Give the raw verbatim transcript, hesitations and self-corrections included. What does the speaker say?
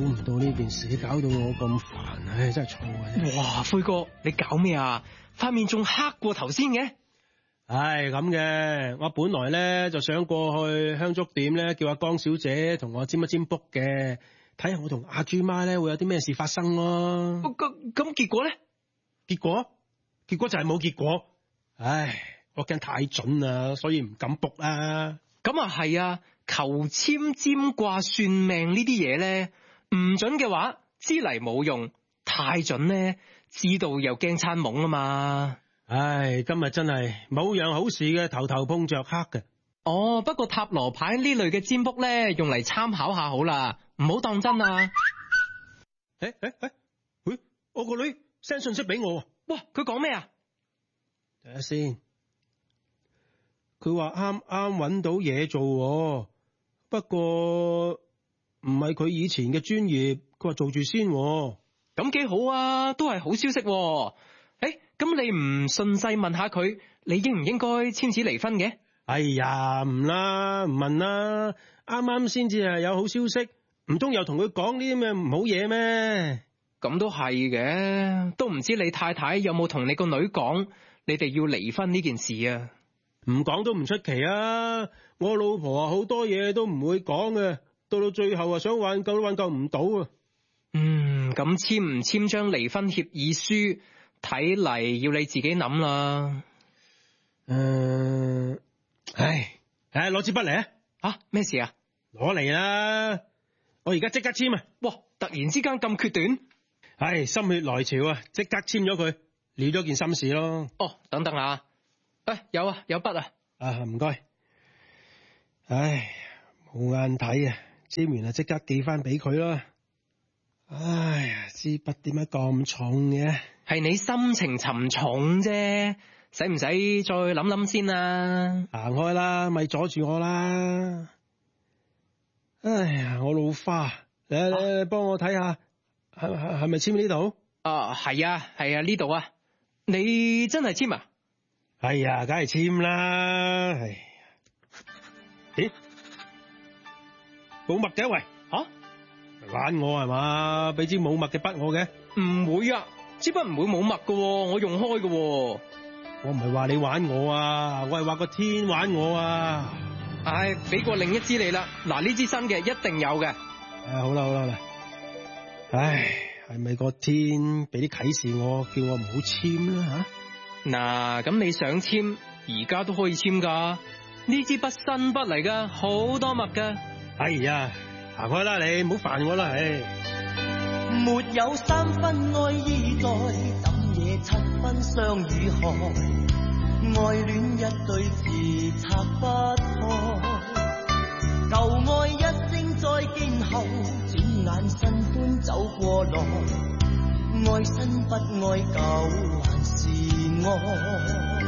唔到呢件事搞到我咁煩，唉，真係錯嘅。 哇，輝哥，你搞咩啊？塊面仲黑過頭先嘅。 唉，咁嘅，我本來咧就想過去香燭店咧，叫阿江小姐同我占一占卜嘅，睇下我同阿豬媽咧會有啲咩事發生咯。 咁咁結果咧？ 結果結果就係冇結果。唉，我驚太準啦，所以唔敢卜啊。 咁啊係啊，求簽占卦算命呢啲嘢咧，唔準嘅話知嚟冇用，太準咧知道又驚餐懵啊嘛。 唉，今日真係冇樣好事嘅，頭頭碰着黑嘅。 哦，不過塔羅牌呢類嘅占卜咧，用嚟參考下好啦，唔好當真啊。 誒誒誒，喂，我個女 send 信息俾我。 哇，佢講咩啊？ 睇下先。佢話啱啱搵到嘢做，不過唔係佢以前嘅專業，佢話做住先。 咁幾好啊，都係好消息。誒，咁你唔順勢問下佢，你應唔應該簽紙離婚嘅？ 哎呀，唔啦，唔問啦，啱啱先至係有好消息，唔通又同佢講呢啲咩唔好嘢咩？ 咁都係嘅，都唔知你太太有冇同你個女講，你哋要離婚呢件事啊？ 唔講都唔出奇啊！我老婆啊好多嘢都唔會講嘅，到到最後啊想挽救都挽救唔到啊！ 嗯，咁簽唔簽張離婚協議書，睇嚟要你自己諗啦。 誒，唉，誒，攞支筆嚟啊！ 吓，咩事啊？ 攞嚟啦！我而家即刻簽啊！ 哇，突然之間咁決斷， 唉，心血來潮啊，即刻簽咗佢，了咗件心事咯。 哦，等等啊！誒，有啊，有筆啊！ 啊，唔該。唉，冇眼睇啊，簽完啊即刻寄翻俾佢啦。唉呀，支筆點解咁重嘅？ 係你心情沉重啫，使唔使再諗諗先啊？ 行開啦，咪阻住我啦！唉呀，我老花，你你你幫我睇下，係係係咪簽呢度？ 啊，係啊，係啊，呢度啊，你真係簽啊？ 係呀，梗係簽啦。唉，咦，冇墨嘅喂， 吓？ 玩我係嘛？俾支冇墨嘅筆我嘅？ 唔會啊，支筆唔會冇墨噶，我用開噶。我唔係話你玩我啊，我係話個天玩我啊。 唉，俾過另一支你啦，嗱，呢支新嘅一定有嘅。 唉，好啦好啦，唉，係咪個天俾啲啟示我，叫我唔好簽啦吓？ 嗱，咁你想簽，而家都可以簽噶。呢支筆新筆嚟噶，好多墨噶。 哎呀，行開啦你，唔好煩我啦，唉。 沒有三分愛意在，怎野七分相與害？愛戀一對字拆不開，舊愛一聲再見後，轉眼新歡走過來，愛新不愛舊還是愛。